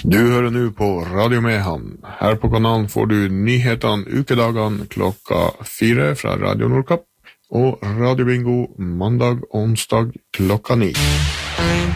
Du hører nå på Radio Mehamn. Her på kanalen får du nyhetene ukedagene 4 fra Radio Nordkapp og Radio Bingo mandag og onsdag 9.